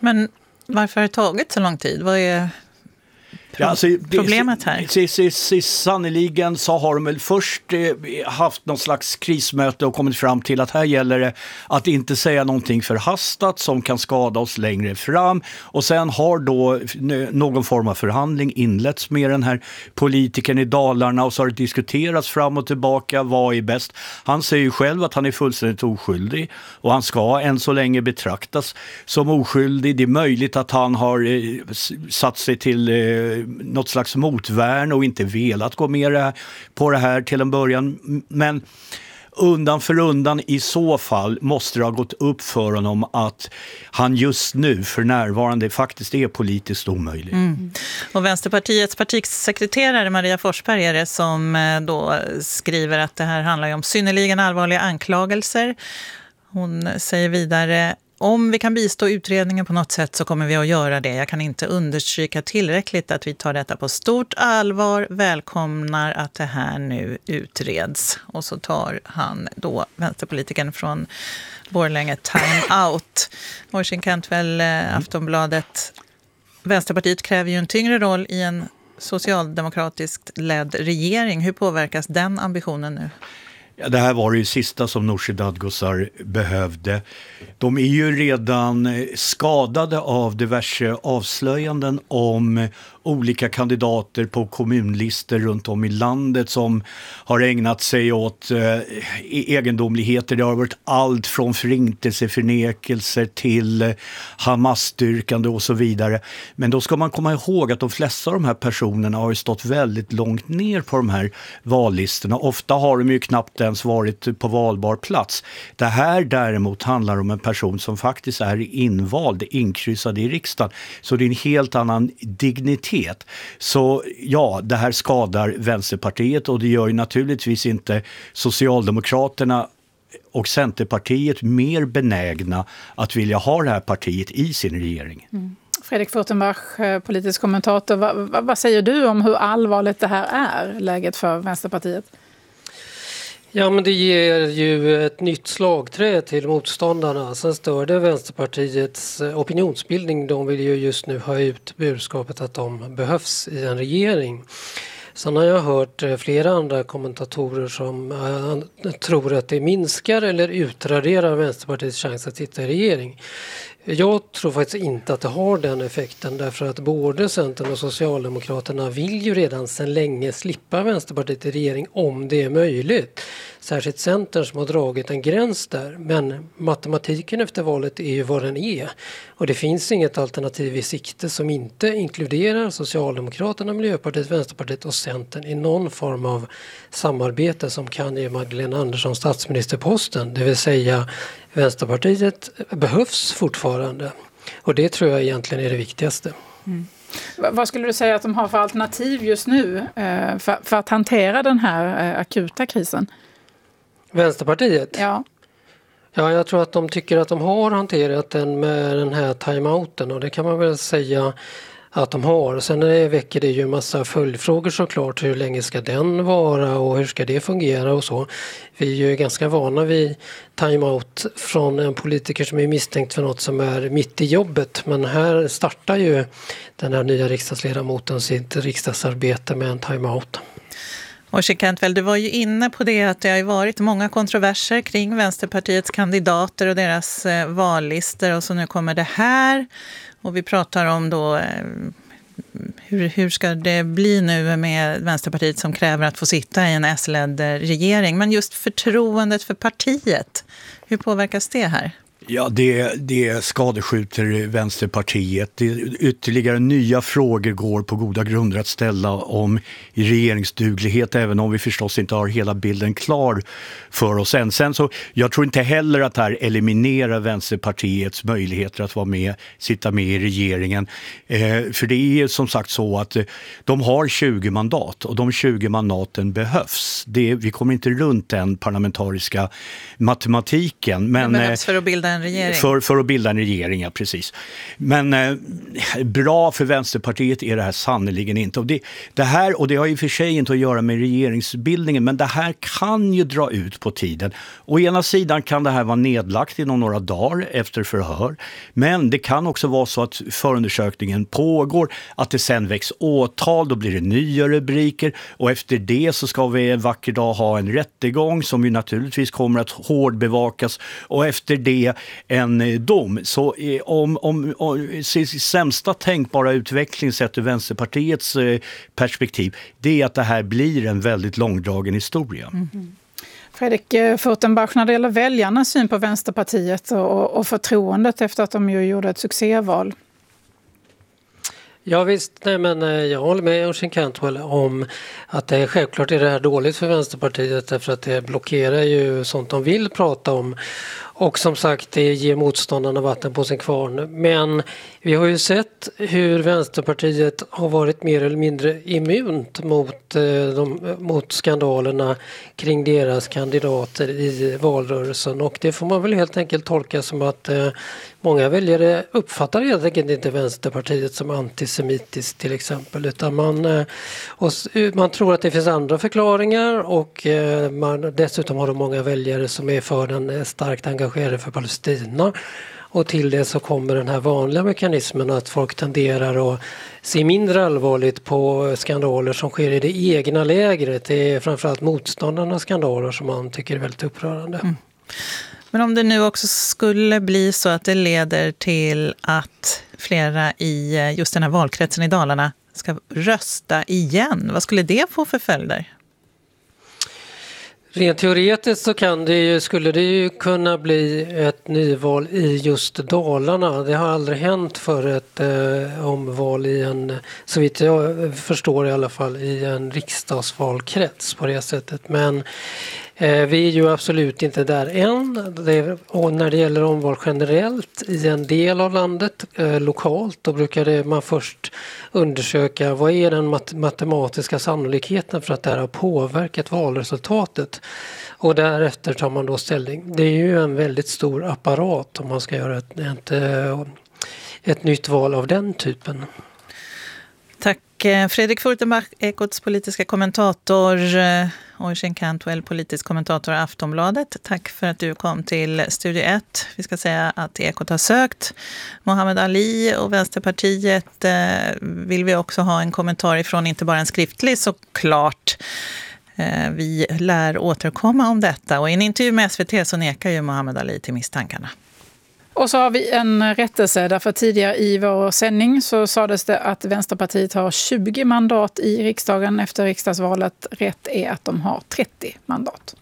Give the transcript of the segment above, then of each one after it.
Men varför har det tagit så lång tid? Vad är problemet här? Sannoliken så har de väl först haft någon slags krismöte och kommit fram till att här gäller det att inte säga någonting förhastat som kan skada oss längre fram. Och sen har då någon form av förhandling inletts med den här politikern i Dalarna och så har det diskuterats fram och tillbaka, vad är bäst. Han säger ju själv att han är fullständigt oskyldig och han ska än så länge betraktas som oskyldig. Det är möjligt att han har satt sig till något slags motvärn och inte velat gå med på det här till en början. Men undan för undan i så fall måste det ha gått upp för honom att han just nu för närvarande faktiskt är politiskt omöjlig. Och Vänsterpartiets partisekreterare Maria Forsberg är det som då skriver att det här handlar ju om synnerligen allvarliga anklagelser. Hon säger vidare: om vi kan bistå utredningen på något sätt så kommer vi att göra det. Jag kan inte understryka tillräckligt att vi tar detta på stort allvar, välkomnar att det här nu utreds. Och så tar han då vänsterpolitiken från Borlänge time out. Oisin Cantwell, Aftonbladet. Vänsterpartiet kräver ju en tyngre roll i en socialdemokratiskt ledd regering. Hur påverkas den ambitionen nu? Ja, det här var det ju sista som Nooshi Dadgostar behövde. De är ju redan skadade av diverse avslöjanden om olika kandidater på kommunlister runt om i landet som har ägnat sig åt egendomligheter. Det har varit allt från förintelseförnekelser till Hamas-styrkande och så vidare. Men då ska man komma ihåg att de flesta av de här personerna har ju stått väldigt långt ner på de här vallistorna. Ofta har de ju knappt ens varit på valbar plats. Det här däremot handlar om en person som faktiskt är invald, inkryssad i riksdagen. Så det är en helt annan dignitet. Så ja, det här skadar Vänsterpartiet och det gör ju naturligtvis inte Socialdemokraterna och Centerpartiet mer benägna att vilja ha det här partiet i sin regering. Fredrik Furtenbach, politisk kommentator. Vad säger du om hur allvarligt det här är, läget för Vänsterpartiet? Ja, men det ger ju ett nytt slagträ till motståndarna. Sen stör det Vänsterpartiets opinionsbildning. De vill ju just nu ha ut budskapet att de behövs i en regering. Sen har jag hört flera andra kommentatorer som tror att det minskar eller utraderar Vänsterpartiets chans att sitta i regering. Jag tror faktiskt inte att det har den effekten, därför att både Centern och Socialdemokraterna vill ju redan sedan länge slippa Vänsterpartiet i regering om det är möjligt. Särskilt Centern som har dragit en gräns där, men matematiken efter valet är ju vad den är. Och det finns inget alternativ i sikte som inte inkluderar Socialdemokraterna, Miljöpartiet, Vänsterpartiet och Centern i någon form av samarbete som kan ge Magdalena Andersson statsministerposten. Det vill säga Vänsterpartiet behövs fortfarande. Och det tror jag egentligen är det viktigaste. Vad skulle du säga att de har för alternativ just nu för att hantera den här akuta krisen? Vänsterpartiet? Ja. Ja, jag tror att de tycker att de har hanterat den med den här timeouten, och det kan man väl säga att de har. Sen väcker det ju en massa följdfrågor såklart. Hur länge ska den vara och hur ska det fungera och så. Vi är ju ganska vana vid timeout från en politiker som är misstänkt för något som är mitt i jobbet. Men här startar ju den här nya riksdagsledamoten sitt riksdagsarbete med en timeout. Oisin Cantwell, du var ju inne på det att det har varit många kontroverser kring Vänsterpartiets kandidater och deras vallister, och så nu kommer det här. Och vi pratar om då hur ska det bli nu med Vänsterpartiet som kräver att få sitta i en S-ledd regering. Men just förtroendet för partiet, hur påverkas det här? Ja, det skadeskjuter Vänsterpartiet. Det ytterligare nya frågor går på goda grunder att ställa om regeringsduglighet, även om vi förstås inte har hela bilden klar för oss än. Sen så, jag tror inte heller att det här eliminerar Vänsterpartiets möjligheter att vara med, sitta med i regeringen. För det är som sagt så att de har 20 mandat och de 20 mandaten behövs. Vi kommer inte runt den parlamentariska matematiken. Men det behövs för att bilda en regering. För att bilda en regering, ja, precis. Men bra för Vänsterpartiet är det här sannoliken inte. Och det har i och för sig inte att göra med regeringsbildningen, men det här kan ju dra ut på tiden. Å ena sidan kan det här vara nedlagt inom några dagar efter förhör, men det kan också vara så att förundersökningen pågår, att det sen väcks åtal, då blir det nya rubriker och efter det så ska vi en vacker dag ha en rättegång som ju naturligtvis kommer att hårdbevakas och efter det en dom. Så om sämsta tänkbara utveckling sett ur Vänsterpartiets perspektiv, det är att det här blir en väldigt långdragen historia. Fredrik Furtenbach, när det gäller väljarnas syn på Vänsterpartiet och förtroendet efter att de ju gjorde ett succéval. Ja visst, men jag håller med Oisin Cantwell om att det är självklart är det här dåligt för Vänsterpartiet därför att det blockerar ju sånt de vill prata om. Och som sagt, det ger motståndarna vatten på sin kvarn. Men vi har ju sett hur Vänsterpartiet har varit mer eller mindre immunt mot skandalerna kring deras kandidater i valrörelsen. Och det får man väl helt enkelt tolka som att många väljare uppfattar helt enkelt inte Vänsterpartiet som antisemitiskt till exempel. Utan man tror att det finns andra förklaringar och dessutom har de många väljare som är för den starkt engagerade för Palestina och till det så kommer den här vanliga mekanismen att folk tenderar att se mindre allvarligt på skandaler som sker i det egna lägret. Det är framförallt motståndarnas skandaler som man tycker är väldigt upprörande. Men om det nu också skulle bli så att det leder till att flera i just den här valkretsen i Dalarna ska rösta igen, vad skulle det få för följder? Rent teoretiskt så skulle det ju kunna bli ett nyval i just Dalarna. Det har aldrig hänt för ett omval i så vitt jag förstår i alla fall, i en riksdagsvalkrets på det sättet. Men vi är ju absolut inte där än. Och när det gäller omval generellt i en del av landet lokalt, då brukar man först undersöka vad är den matematiska sannolikheten för att det här har påverkat valresultatet. Och därefter tar man då ställning. Det är ju en väldigt stor apparat om man ska göra ett nytt val av den typen. Tack Fredrik Furtenbach, Ekots politiska kommentator, Oisin Cantwell, politisk kommentator i Aftonbladet. Tack för att du kom till Studio 1. Vi ska säga att Ekot har sökt Mohammed Ali och Vänsterpartiet vill vi också ha en kommentar ifrån, inte bara en skriftlig såklart. Vi lär återkomma om detta och i en intervju med SVT så nekar ju Mohammed Ali till misstankarna. Och så har vi en rättelse, därför tidigare i vår sändning så sades det att Vänsterpartiet har 20 mandat i riksdagen efter riksdagsvalet. Rätt är att de har 30 mandat.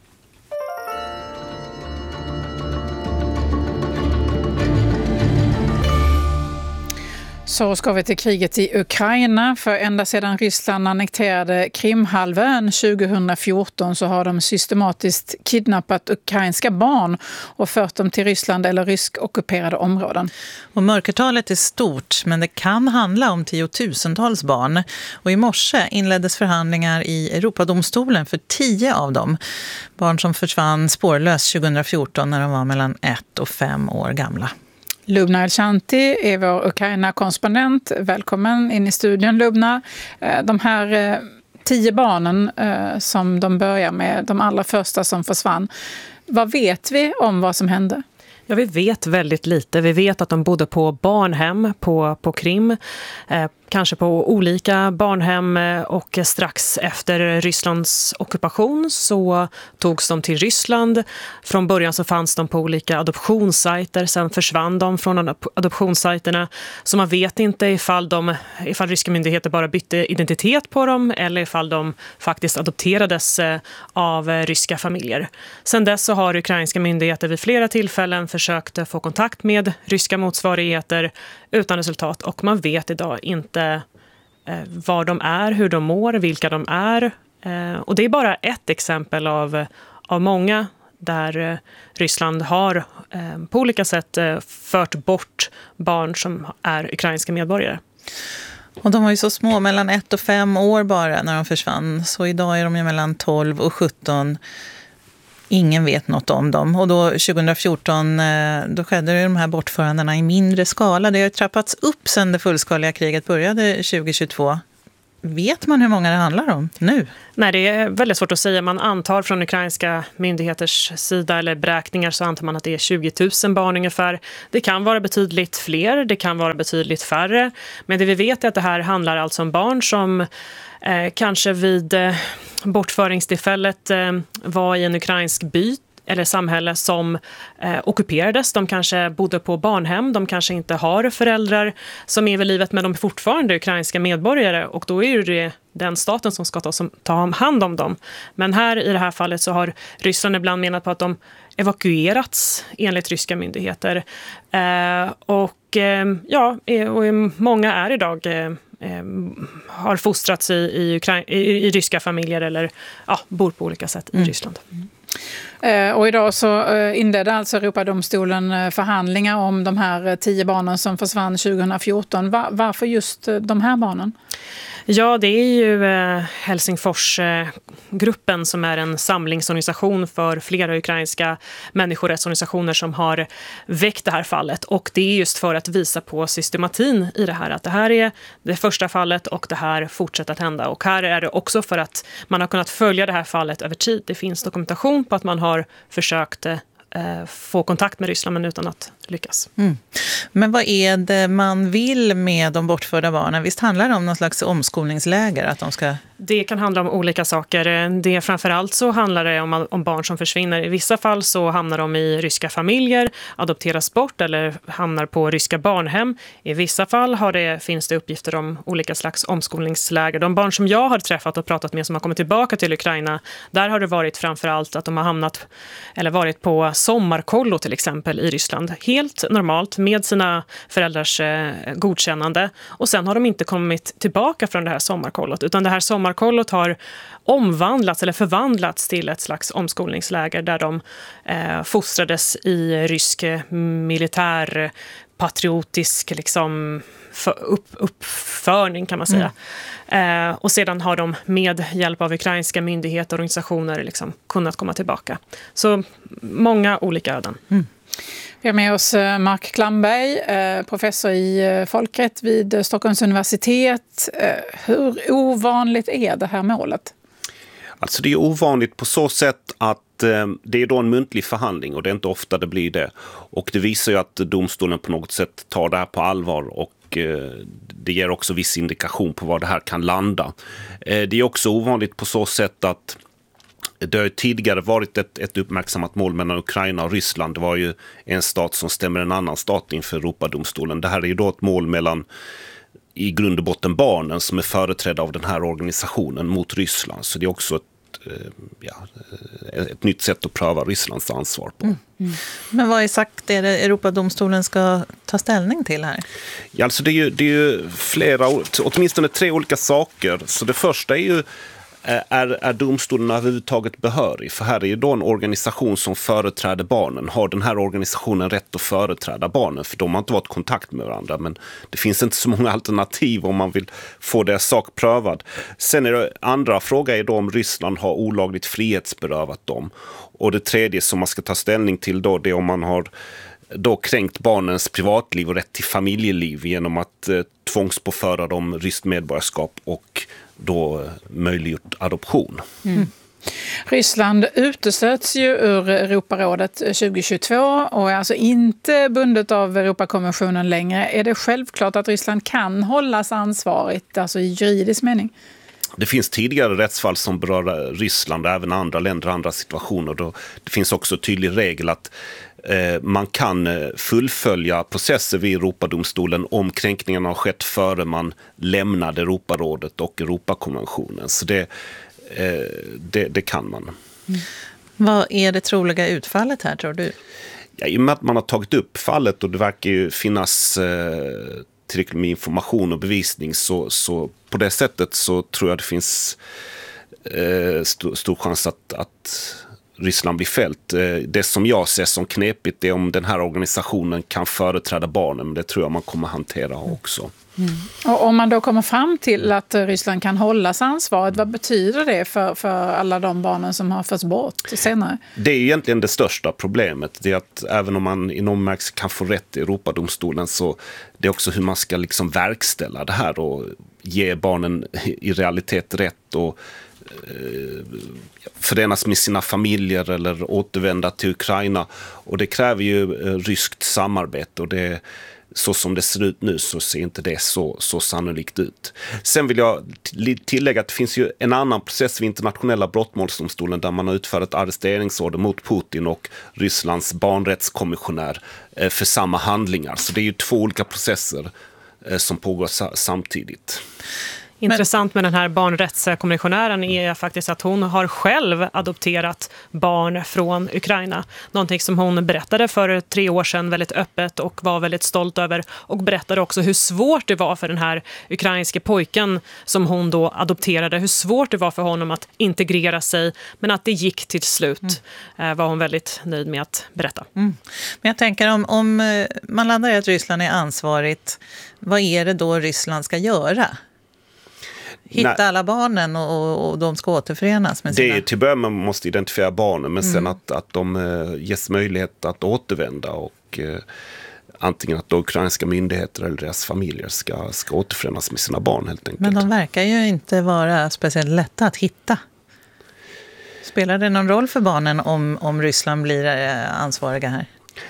Så ska vi till kriget i Ukraina, för ända sedan Ryssland annekterade Krimhalvön 2014 så har de systematiskt kidnappat ukrainska barn och fört dem till Ryssland eller rysk-ockuperade områden. Och mörkertalet är stort, men det kan handla om tiotusentals barn. Och i morse inleddes förhandlingar i Europadomstolen för 10 av dem. Barn som försvann spårlöst 2014 när de var mellan 1 och 5 år gamla. Lubna Elshanti är vår Ukraina-korrespondent. Välkommen in i studion, Lubna. De här 10 barnen som de börjar med, de allra första som försvann. Vad vet vi om vad som hände? Ja, vi vet väldigt lite. Vi vet att de bodde på barnhem på Krim. Kanske på olika barnhem och strax efter Rysslands ockupation så togs de till Ryssland. Från början så fanns de på olika adoptionssajter, sen försvann de från adoptionssajterna. Så man vet inte ifall ryska myndigheter bara bytte identitet på dem eller ifall de faktiskt adopterades av ryska familjer. Sen dess så har ukrainska myndigheter vid flera tillfällen försökt få kontakt med ryska motsvarigheter utan resultat och man vet idag inte var de är, hur de mår, vilka de är. Och det är bara ett exempel av många där Ryssland har på olika sätt fört bort barn som är ukrainska medborgare. Och de var ju så små, mellan 1 och 5 år bara när de försvann. Så idag är de ju mellan 12 och 17. ingen vet något om dem. Och då 2014 då skedde de här bortförandena i mindre skala. Det har trappats upp sedan det fullskaliga kriget började 2022. Vet man hur många det handlar om nu? Nej, det är väldigt svårt att säga. Man antar från ukrainska myndigheters sida eller beräkningar så antar man att det är 20 000 barn ungefär. Det kan vara betydligt fler, det kan vara betydligt färre. Men det vi vet är att det här handlar alltså om barn som kanske vid bortföringstillfället var i en ukrainsk by eller samhälle som ockuperades. De kanske bodde på barnhem, de kanske inte har föräldrar som är vid livet, men de är fortfarande ukrainska medborgare och då är det den staten som ska ta hand om dem. Men här i det här fallet så har Ryssland ibland menat på att de evakuerats enligt ryska myndigheter. Och många är idag har fostrats i ryska familjer eller bor på olika sätt i Ryssland. Och idag så inledde alltså Europadomstolen förhandlingar om de här 10 barnen som försvann 2014. Varför just de här barnen? Ja, det är ju Helsingforsgruppen som är en samlingsorganisation för flera ukrainska människorättsorganisationer som har väckt det här fallet. Och det är just för att visa på systematin i det här. Att det här är det första fallet och det här fortsätter att hända. Och här är det också för att man har kunnat följa det här fallet över tid. Det finns dokumentation på att man har försökt få kontakt med Ryssland men utan att lyckas. Men vad är det man vill med de bortförda barnen? Visst handlar det om någon slags omskolningsläger? Att de ska... Det kan handla om olika saker. Framförallt så handlar det om barn som försvinner. I vissa fall så hamnar de i ryska familjer, adopteras bort eller hamnar på ryska barnhem. I vissa fall finns det uppgifter om olika slags omskolningsläger. De barn som jag har träffat och pratat med som har kommit tillbaka till Ukraina, där har det varit framförallt att de har hamnat eller varit på sommarkollo till exempel i Ryssland. Helt normalt med sina föräldrars godkännande. Och sen har de inte kommit tillbaka från det här sommarkollot. Utan det här sommarkollot har omvandlats eller förvandlats till ett slags omskolningsläger där de fostrades i rysk militär patriotisk uppförning kan man säga. Och sedan har de med hjälp av ukrainska myndigheter och organisationer kunnat komma tillbaka. Så många olika öden. Vi har med oss Mark Klamberg, professor i folkrätt vid Stockholms universitet. Hur ovanligt är det här målet? Alltså det är ovanligt på så sätt att det är då en muntlig förhandling och det är inte ofta det blir det. Och det visar ju att domstolen på något sätt tar det här på allvar och det ger också viss indikation på var det här kan landa. Det är också ovanligt på så sätt att det har tidigare varit ett uppmärksammat mål mellan Ukraina och Ryssland. Det var ju en stat som stämmer en annan stat inför Europadomstolen. Det här är ju då ett mål mellan i grund och botten barnen som är företrädda av den här organisationen mot Ryssland. Så det är också ett nytt sätt att pröva Rysslands ansvar på. Men vad exakt är det Europadomstolen ska ta ställning till här? Ja, alltså det är ju åtminstone 3 olika saker. Så det första är ju är domstolen överhuvudtaget behörig? För här är ju då en organisation som företräder barnen. Har den här organisationen rätt att företräda barnen? För de har inte varit i kontakt med varandra. Men det finns inte så många alternativ om man vill få deras sak prövad. Sen är det andra fråga är då om Ryssland har olagligt frihetsberövat dem. Och det tredje som man ska ta ställning till då det är om man har då kränkt barnens privatliv och rätt till familjeliv genom att tvångspåföra dem ryskt medborgarskap och då möjliggjort adoption. Ryssland uteslöts ju ur Europarådet 2022 och är alltså inte bundet av Europakonventionen längre. Är det självklart att Ryssland kan hållas ansvarigt, alltså i juridisk mening? Det finns tidigare rättsfall som berör Ryssland och även andra länder och andra situationer. Det finns också en tydlig regel att man kan fullfölja processer vid Europadomstolen om kränkningarna har skett före man lämnade Europarådet och Europakonventionen. Så det kan man. Vad är det troliga utfallet här, tror du? Ja, i och med att man har tagit upp fallet och det verkar ju finnas tillräckligt med information och bevisning så på det sättet så tror jag det finns stor chans att Ryssland blir fällt. Det som jag ser som knepigt är om den här organisationen kan företräda barnen, men det tror jag man kommer hantera också. Och om man då kommer fram till att Ryssland kan hållas ansvaret, vad betyder det för alla de barnen som har förts bort senare? Det är egentligen det största problemet. Det är att även om man i någon märks kan få rätt i Europadomstolen, så det är också hur man ska liksom verkställa det här och ge barnen i realitet rätt och förenas med sina familjer eller återvända till Ukraina. Och det kräver ju ryskt samarbete, och det så som det ser ut nu så ser inte det så sannolikt ut. Sen vill jag tillägga att det finns ju en annan process vid internationella brottmålsdomstolen där man har utfört arresteringsorder mot Putin och Rysslands barnrättskommissionär för samma handlingar. Så det är ju 2 olika processer som pågår samtidigt. Intressant med den här barnrättskommissionären är faktiskt att hon har själv adopterat barn från Ukraina. Någonting som hon berättade för 3 år sedan väldigt öppet och var väldigt stolt över. Och berättade också hur svårt det var för den här ukrainske pojken som hon då adopterade. Hur svårt det var för honom att integrera sig, men att det gick till slut. Var hon väldigt nöjd med att berätta. Men jag tänker om man landar i att Ryssland är ansvarigt, vad är det då Ryssland ska göra? Hitta alla barnen och de ska återförenas med sina... Det är till början man måste identifiera barnen, men sen att de ges möjlighet att återvända och antingen att ukrainska myndigheter eller deras familjer ska återförenas med sina barn helt enkelt. Men de verkar ju inte vara speciellt lätta att hitta. Spelar det någon roll för barnen om Ryssland blir ansvariga här?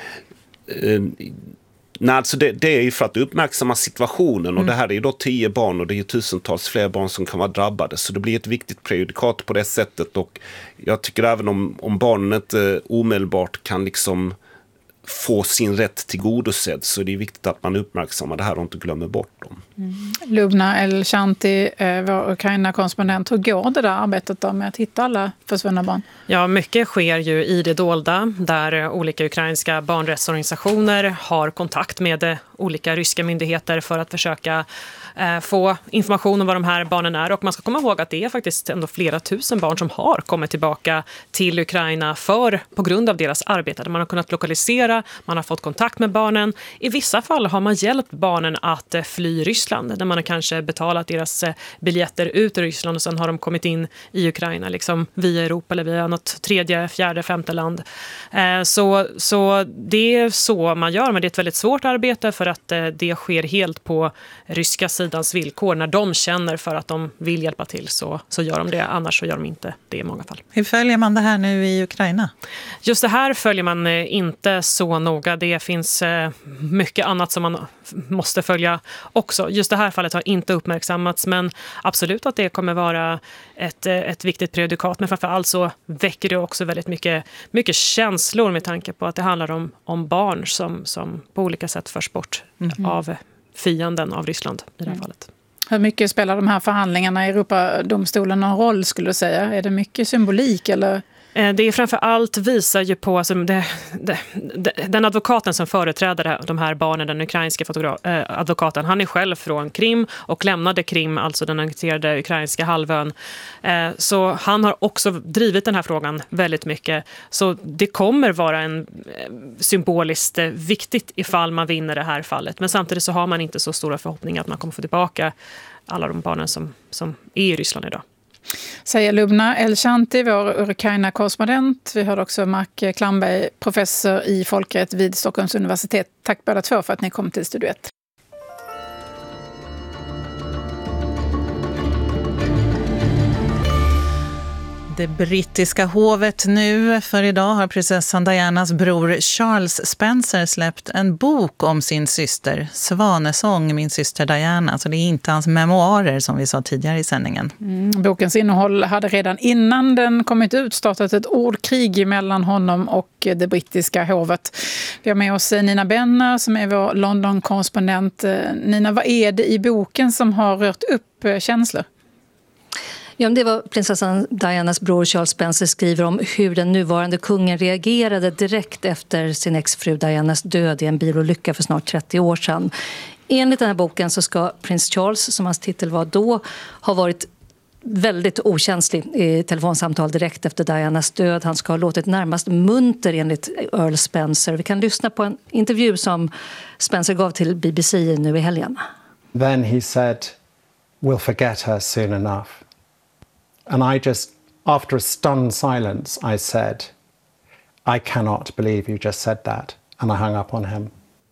Nej, alltså det är ju för att uppmärksamma situationen, och det här är ju då 10 barn och det är ju tusentals fler barn som kan vara drabbade, så det blir ett viktigt prejudikat på det sättet. Och jag tycker även om barnen inte omedelbart kan liksom få sin rätt tillgodosedd, så det är viktigt att man uppmärksammar det här och inte glömmer bort dem. Lubna El-Shanti, vår Ukraina-korrespondent, hur går det där arbetet då med att hitta alla försvunna barn? Ja, mycket sker ju i det dolda, där olika ukrainska barnrättsorganisationer har kontakt med olika ryska myndigheter för att försöka få information om vad de här barnen är. Och man ska komma ihåg att det är faktiskt ändå flera tusen barn som har kommit tillbaka till Ukraina på grund av deras arbete. Man har kunnat lokalisera, man har fått kontakt med barnen. I vissa fall har man hjälpt barnen att fly Ryssland, där man har kanske betalat deras biljetter ut ur Ryssland och sen har de kommit in i Ukraina liksom via Europa eller via något 3:e, 4:e, 5:e land. Så det är så man gör, men det är ett väldigt svårt arbete för att det sker helt på ryska sidans villkor. När de känner för att de vill hjälpa till så gör de det, annars så gör de inte det i många fall. Hur följer man det här nu i Ukraina? Just det här följer man inte så noga. Det finns mycket annat som man måste följa också. Just det här fallet har inte uppmärksammats, men absolut att det kommer vara ett viktigt prejudikat. Men framförallt så väcker det också väldigt mycket känslor med tanke på att det handlar om barn som på olika sätt förs bort av fienden av Ryssland i det här fallet. Hur mycket spelar de här förhandlingarna i Europadomstolen någon roll, skulle du säga? Är det mycket symbolik eller... Det är framförallt visar ju på alltså, den advokaten som företräder de här barnen, den ukrainska advokaten, han är själv från Krim och lämnade Krim, alltså den annekterade ukrainska halvön. Så han har också drivit den här frågan väldigt mycket. Så det kommer vara en symboliskt viktigt ifall man vinner det här fallet. Men samtidigt så har man inte så stora förhoppningar att man kommer få tillbaka alla de barnen som är i Ryssland idag. Säger Lubna El-Shanti, vår Ukraina-korrespondent. Vi hörde också Mark Klamberg, professor i folkrätt vid Stockholms universitet. Tack båda två för att ni kom till Studio 1. Det brittiska hovet nu, för idag har prinsessan Dianas bror Charles Spencer släppt en bok om sin syster, Svanesång, min syster Diana. Så det är inte hans memoarer som vi sa tidigare i sändningen. Bokens innehåll hade redan innan den kommit ut startat ett ordkrig mellan honom och det brittiska hovet. Vi har med oss Nina Benner som är vår London-korrespondent. Nina, vad är det i boken som har rört upp känslor? Ja, det var prinsessan Dianas bror Charles Spencer skriver om hur den nuvarande kungen reagerade direkt efter sin exfru Dianas död i en bilolycka för snart 30 år sedan. Enligt den här boken så ska prins Charles, som hans titel var då, ha varit väldigt okänslig i telefonsamtal direkt efter Dianas död. Han ska ha låtit närmast munter enligt Earl Spencer. Vi kan lyssna på en intervju som Spencer gav till BBC nu i helgen. Then he said, "We'll forget her soon enough." And I just, after a stunned silence, I said, "I cannot believe you just said that." And I hung up on him.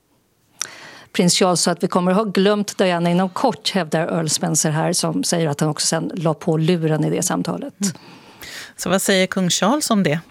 Prins Charles sa att vi kommer att ha glömt Diana inom kort, hävdar Earl Spencer här, som säger att han också sen la på luren i det samtalet. Så vad säger kung Charles om det?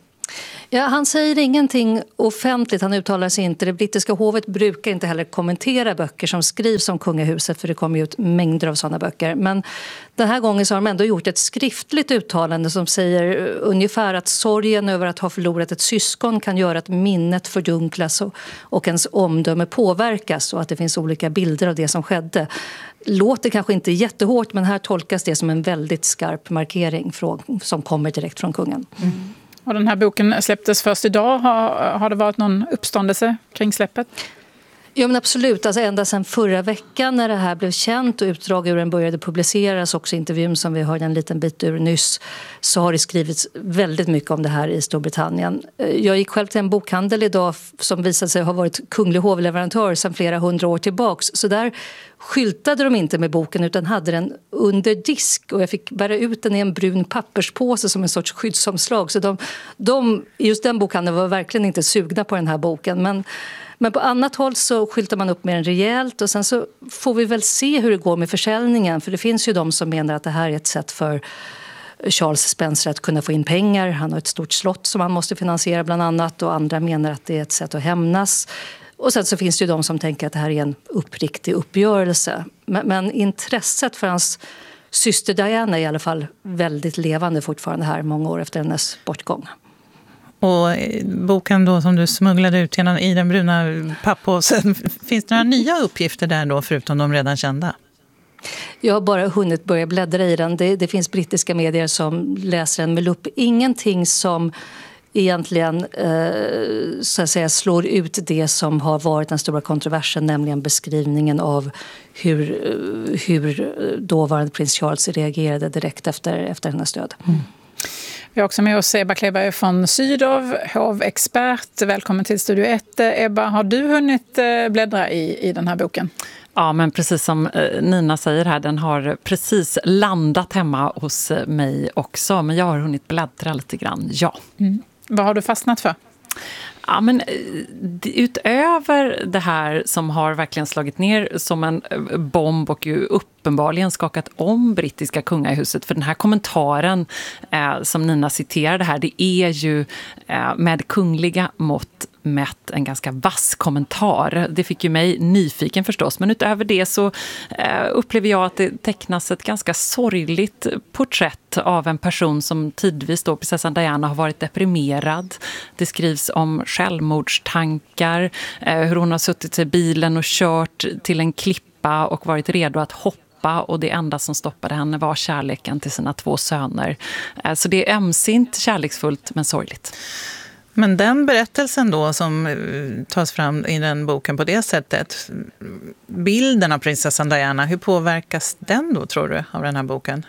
Ja, han säger ingenting offentligt, han uttalar sig inte. Det brittiska hovet brukar inte heller kommentera böcker som skrivs om kungahuset, för det kommer ju ut mängder av sådana böcker. Men den här gången så har de ändå gjort ett skriftligt uttalande som säger ungefär att sorgen över att ha förlorat ett syskon kan göra att minnet fördunklas och ens omdöme påverkas, och att det finns olika bilder av det som skedde. Låter kanske inte jättehårt, men här tolkas det som en väldigt skarp markering som kommer direkt från kungen. Mm. Och den här boken släpptes först idag. Har det varit någon uppståndelse kring släppet? Ja, men absolut. Alltså ända sedan förra veckan när det här blev känt och utdrag ur den började publiceras, också intervjun som vi hörde en liten bit ur nyss, så har det skrivits väldigt mycket om det här i Storbritannien. Jag gick själv till en bokhandel idag som visade sig ha varit kunglig hovleverantör sedan flera hundra år tillbaks. Så där skyltade de inte med boken utan hade den under disk, och jag fick bära ut den i en brun papperspåse som en sorts skyddsomslag. Så de just den bokhandeln var verkligen inte sugna på den här boken. Men på annat håll så skyltar man upp med den rejält, och sen så får vi väl se hur det går med försäljningen. För det finns ju de som menar att det här är ett sätt för Charles Spencer att kunna få in pengar. Han har ett stort slott som han måste finansiera bland annat, och andra menar att det är ett sätt att hämnas. Och sen så finns det ju de som tänker att det här är en uppriktig uppgörelse. Men intresset för hans syster Diana är i alla fall väldigt levande fortfarande här många år efter hennes bortgång. Och boken då som du smugglade ut i den bruna pappåsen, finns det några nya uppgifter där då förutom de redan kända? Jag har bara hunnit börja bläddra i den. Det finns brittiska medier som läser den med lupp. Ingenting som egentligen så att säga slår ut det som har varit den stora kontroversen, nämligen beskrivningen av hur dåvarande prins Charles reagerade direkt efter hennes död. Mm. Vi har också med oss Ebba Kleberg från Sydov, hovexpert. Välkommen till Studio 1. Ebba, har du hunnit bläddra i den här boken? Ja, men precis som Nina säger här, den har precis landat hemma hos mig också. Men jag har hunnit bläddra lite grann, ja. Mm. Vad har du fastnat för? Ja, men utöver det här som har verkligen slagit ner som en bomb och ju uppenbarligen skakat om brittiska kungahuset, för den här kommentaren som Nina citerade här, det är ju med kungliga mått mätt en ganska vass kommentar. Det fick ju mig nyfiken förstås, men utöver det så upplever jag att det tecknas ett ganska sorgligt porträtt av en person som tidvis då, prinsessan Diana, har varit deprimerad. Det skrivs om självmordstankar, hur hon har suttit i bilen och kört till en klippa och varit redo att hoppa, och det enda som stoppade henne var kärleken till sina 2 söner. Så det är ömsint, kärleksfullt men sorgligt. Men den berättelsen då som tas fram i den boken på det sättet, bilden av prinsessan Diana, hur påverkas den då, tror du, av den här boken?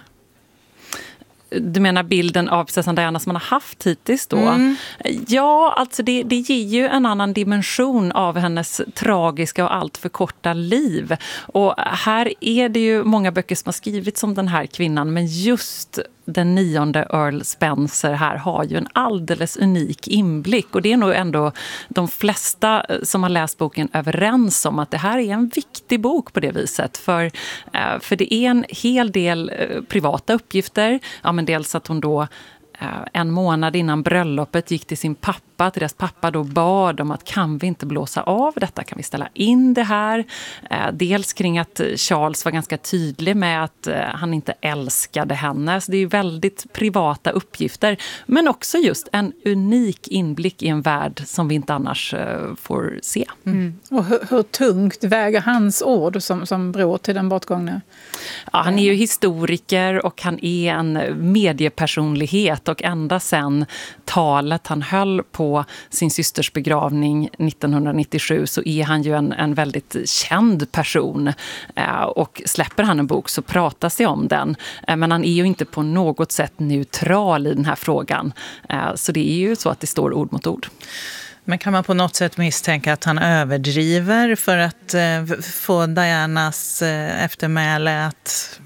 Du menar bilden av prinsessan Diana som man har haft hittills då? Mm. Ja, alltså det ger ju en annan dimension av hennes tragiska och allt för korta liv. Och här är det ju många böcker som har skrivits om den här kvinnan, men just den 9:e Earl Spencer här har ju en alldeles unik inblick, och det är nog ändå de flesta som har läst boken överens om att det här är en viktig bok på det viset, för det är en hel del privata uppgifter. Ja, men dels att hon då en månad innan bröllopet gick till sin pappa, till deras pappa då bad om att kan vi inte blåsa av detta, kan vi ställa in det här. Dels kring att Charles var ganska tydlig med att han inte älskade henne. Så det är ju väldigt privata uppgifter, men också just en unik inblick i en värld som vi inte annars får se. Mm. Och hur tungt väger hans ord som bror till den bortgångna? Ja, han är ju historiker och han är en mediepersonlighet. allt och ända sedan talet han höll på sin systers begravning 1997 så är han ju en väldigt känd person. Och släpper han en bok så pratas det om den. Men han är ju inte på något sätt neutral i den här frågan. Så det är ju så att det står ord mot ord. Men kan man på något sätt misstänka att han överdriver för att få Dianas eftermäle att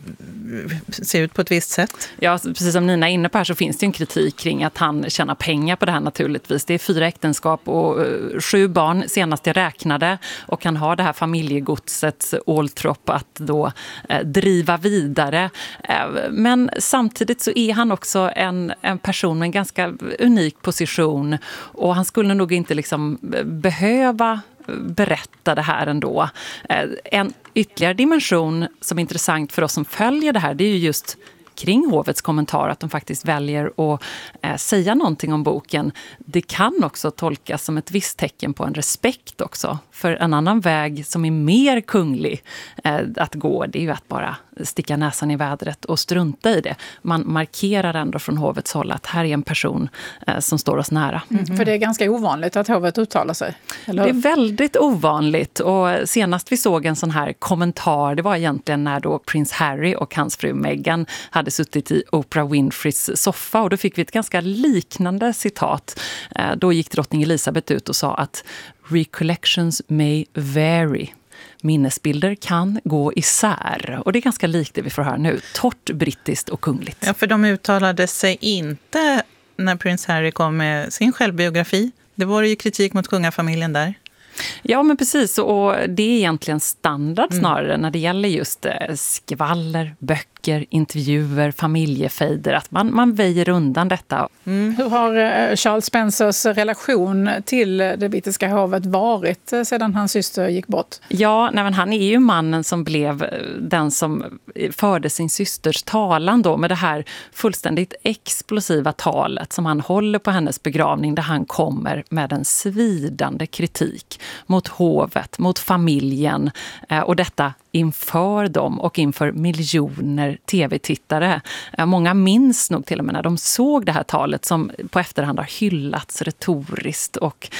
se ut på ett visst sätt? Ja, precis som Nina är inne på här så finns det en kritik kring att han tjänar pengar på det här naturligtvis. Det är 4 äktenskap och 7 barn senast jag räknade och han har det här familjegodsets Altrop att då driva vidare. Men samtidigt så är han också en person med en ganska unik position och han skulle nog inte liksom behöva berätta det här ändå. En ytterligare dimension som är intressant för oss som följer det här, det är ju just kring hovets kommentar att de faktiskt väljer att säga någonting om boken. Det kan också tolkas som ett visst tecken på en respekt också. För en annan väg som är mer kunglig att gå, det är ju att bara sticka näsan i vädret och strunta i det. Man markerar ändå från hovets håll att här är en person som står oss nära. För det är ganska ovanligt att hovet uttalar sig, eller? Det är väldigt ovanligt och senast vi såg en sån här kommentar, det var egentligen när då prins Harry och hans fru Meghan hade suttit i Oprah Winfreys soffa och då fick vi ett ganska liknande citat. Då gick drottning Elizabeth ut och sa att recollections may vary. Minnesbilder kan gå isär. Och det är ganska likt det vi får höra nu. Torrt, brittiskt och kungligt. Ja, för de uttalade sig inte när prins Harry kom med sin självbiografi. Det var ju kritik mot kungafamiljen där. Ja, men precis. Och det är egentligen standard snarare när det gäller just skvaller, böcker, intervjuer, familjefejder. Att man väjer undan detta. Hur har Charles Spencers relation till det brittiska hovet varit sedan hans syster gick bort? Ja, men han är ju mannen som blev den som förde sin systers talan då med det här fullständigt explosiva talet som han håller på hennes begravning där han kommer med en svidande kritik mot hovet, mot familjen och detta inför dem och inför miljoner tv-tittare. Många minns nog till och med när de såg det här talet som på efterhand har hyllats retoriskt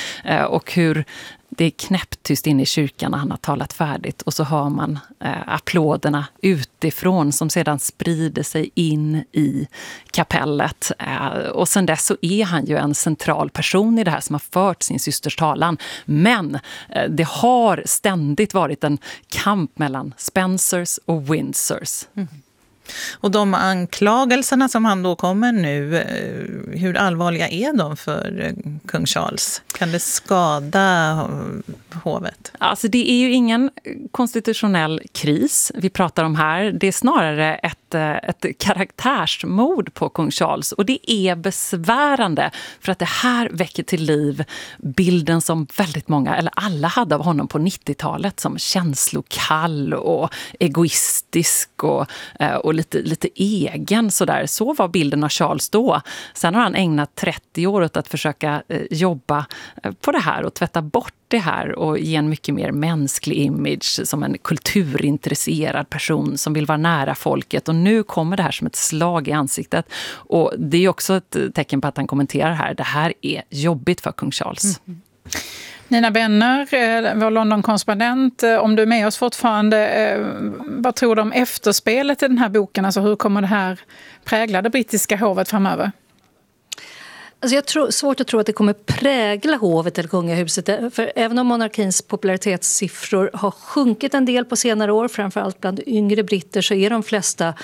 och hur det är knäpptyst inne i kyrkan när han har talat färdigt och så hör man applåderna utifrån som sedan sprider sig in i kapellet. Och sen dess så är han ju en central person i det här som har fört sin systers talan. Men det har ständigt varit en kamp mellan Spencers och Windsors. Och de anklagelserna som han då kommer nu, hur allvarliga är de för kung Charles? Kan det skada hovet? Alltså det är ju ingen konstitutionell kris vi pratar om här. Det är snarare ett karaktärsmord på kung Charles. Och det är besvärande för att det här väcker till liv bilden som väldigt många, eller alla hade av honom på 90-talet som känslokall och egoistisk och lite egen sådär. Så var bilden av Charles då. Sen har han ägnat 30 år åt att försöka jobba på det här och tvätta bort det här och ge en mycket mer mänsklig image som en kulturintresserad person som vill vara nära folket. Och nu kommer det här som ett slag i ansiktet. Och det är också ett tecken på att han kommenterar här. Det här är jobbigt för kung Charles. Nina Benner, vår London-korrespondent, om du är med oss fortfarande, vad tror du om efterspelet i den här boken? Alltså hur kommer det här prägla det brittiska hovet framöver? Alltså jag tror svårt att tro att det kommer prägla hovet eller kungahuset. För även om monarkins popularitetssiffror har sjunkit en del på senare år, framförallt bland yngre britter, så är de flesta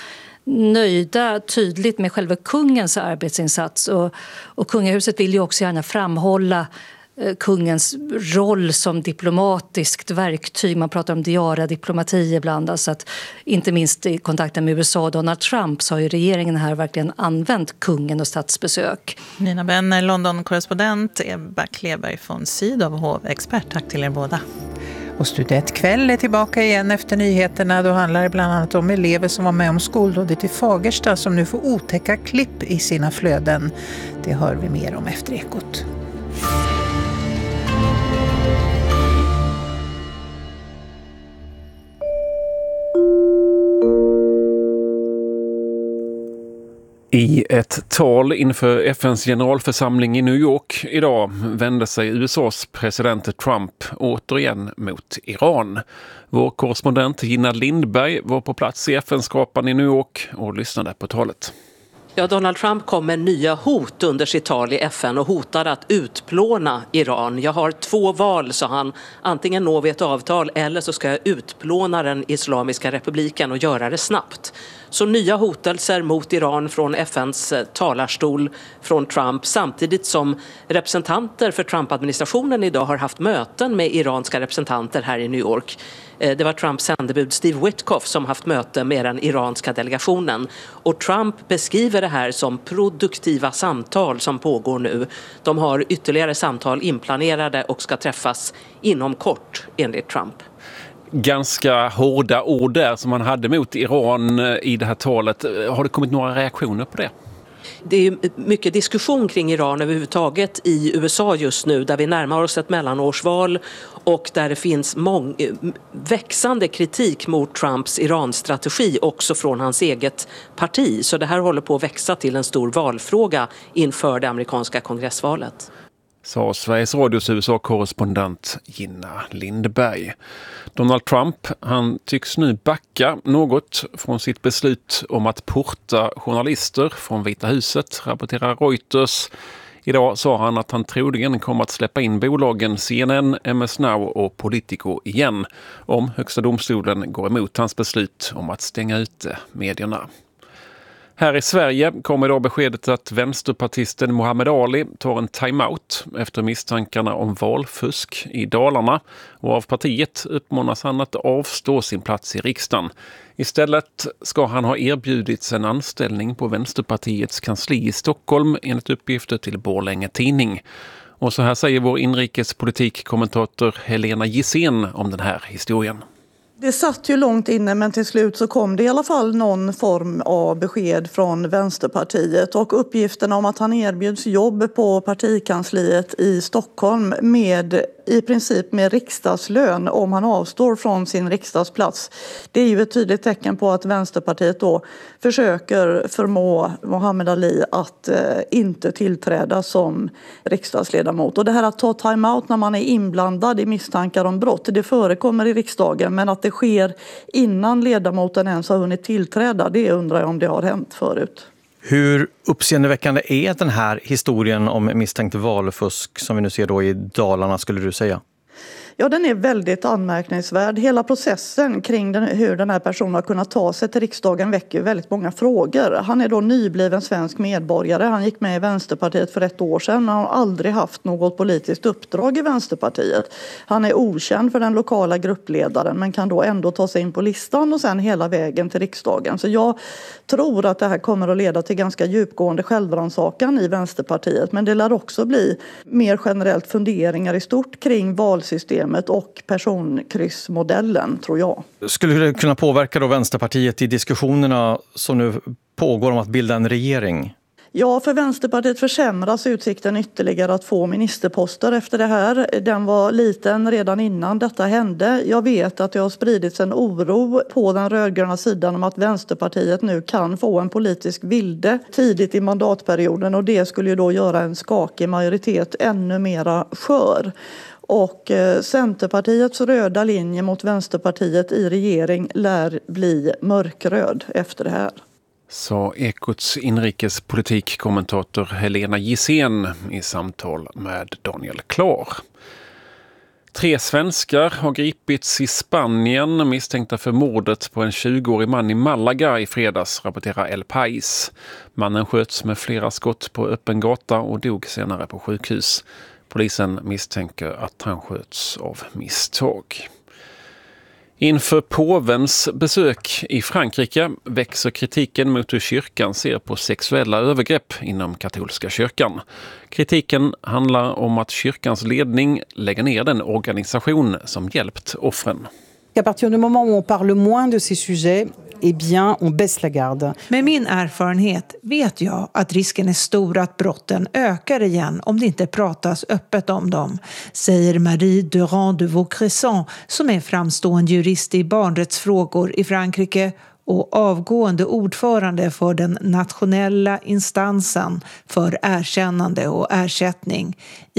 nöjda tydligt med själva kungens arbetsinsats. Och kungahuset vill ju också gärna framhålla kungens roll som diplomatiskt verktyg. Man pratar om diara-diplomati ibland. Alltså att, inte minst i kontakten med USA och Donald Trump så har ju regeringen här verkligen använt kungen och statsbesök. Nina Benner, London-korrespondent, Ebba Kleberg von Sydow, hovexpert. Tack till er båda. Och Student kväll är tillbaka igen efter nyheterna. Då handlar det bland annat om elever som var med om skoldådet i Fagersta som nu får otäcka klipp i sina flöden. Det hör vi mer om efter Ekot. I ett tal inför FNs generalförsamling i New York idag vände sig USAs president Trump återigen mot Iran. Vår korrespondent Gina Lindberg var på plats i FN-skrapan i New York och lyssnade på talet. Ja, Donald Trump kom med nya hot under sitt tal i FN och hotade att utplåna Iran. Jag har 2 val, sa han. Antingen når vi ett avtal eller så ska jag utplåna den Islamiska republiken och göra det snabbt. Så nya hotelser mot Iran från FNs talarstol från Trump, samtidigt som representanter för Trump-administrationen idag har haft möten med iranska representanter här i New York. Det var Trumps sändebud Steve Witkoff som haft möte med den iranska delegationen. Och Trump beskriver det här som produktiva samtal som pågår nu. De har ytterligare samtal inplanerade och ska träffas inom kort, enligt Trump. Ganska hårda ord där som han hade mot Iran i det här talet. Har det kommit några reaktioner på det? Det är mycket diskussion kring Iran överhuvudtaget i USA just nu, där vi närmar oss ett mellanårsval och där det finns växande kritik mot Trumps Iran-strategi också från hans eget parti. Så det här håller på att växa till en stor valfråga inför det amerikanska kongressvalet. Sa Sveriges Radios USA-korrespondent Gina Lindberg. Donald Trump, han tycks nu backa något från sitt beslut om att porta journalister från Vita huset, rapporterar Reuters. Idag sa han att han troligen kommer att släppa in bolagen CNN, MS Now och Politico igen om Högsta domstolen går emot hans beslut om att stänga ute medierna. Här i Sverige kommer idag beskedet att vänsterpartisten Muhammad Ali tar en timeout efter misstankarna om valfusk i Dalarna, och av partiet uppmanas han att avstå sin plats i riksdagen. Istället ska han ha erbjudits en anställning på Vänsterpartiets kansli i Stockholm enligt uppgifter till Borlänge Tidning. Och så här säger vår inrikespolitikkommentator Helena Gissén om den här historien. Det satt ju långt inne, men till slut så kom det i alla fall någon form av besked från Vänsterpartiet, och uppgifterna om att han erbjuds jobb på partikansliet i Stockholm med i princip med riksdagslön om han avstår från sin riksdagsplats. Det är ju ett tydligt tecken på att Vänsterpartiet då försöker förmå Muhammad Ali att inte tillträda som riksdagsledamot. Och det här att ta timeout när man är inblandad i misstankar om brott, det förekommer i riksdagen, men att det sker innan ledamoten ens har hunnit tillträda, det undrar jag om det har hänt förut. Hur uppseendeväckande är den här historien om misstänkt valfusk som vi nu ser då i Dalarna, skulle du säga? Ja, den är väldigt anmärkningsvärd. Hela processen kring hur den här personen har kunnat ta sig till riksdagen väcker väldigt många frågor. Han är då nybliven svensk medborgare. Han gick med i Vänsterpartiet för 1 år sedan. Han har aldrig haft något politiskt uppdrag i Vänsterpartiet. Han är okänd för den lokala gruppledaren, men kan då ändå ta sig in på listan och sen hela vägen till riksdagen. Så jag tror att det här kommer att leda till ganska djupgående självrannsakan i Vänsterpartiet. Men det lär också bli mer generellt funderingar i stort kring valsystemet och personkryssmodellen, tror jag. Skulle det kunna påverka då Vänsterpartiet i diskussionerna som nu pågår om att bilda en regering? Ja, för Vänsterpartiet försämras utsikten ytterligare att få ministerposter efter det här. Den var liten redan innan detta hände. Jag vet att det har spridits en oro på den rödgröna sidan om att Vänsterpartiet nu kan få en politisk vilde tidigt i mandatperioden, och det skulle ju då göra en skakig majoritet ännu mera skör. Och Centerpartiets röda linje mot Vänsterpartiet i regering lär bli mörkröd efter det här. Sa Ekots inrikespolitikkommentator Helena Gissén i samtal med Daniel Klar. 3 svenskar har gripits i Spanien misstänkta för mordet på en 20-årig man i Malaga i fredags, rapporterar El País. Mannen sköts med flera skott på öppen gata och dog senare på sjukhus. Polisen misstänker att han sköts av misstag. Inför påvens besök i Frankrike växer kritiken mot hur kyrkan ser på sexuella övergrepp inom katolska kyrkan. Kritiken handlar om att kyrkans ledning lägger ner den organisation som hjälpt offren. À partir du moment où on parle moins de ces sujets, eh bien, on baisse la garde. Med min erfarenhet vet jag att risken är stor att brotten ökar igen om det inte pratas öppet om dem, säger Marie Durand de Vaucresson, som är framstående jurist i barnrättsfrågor i Frankrike och avgående ordförande för den nationella instansen för erkännande och ersättning,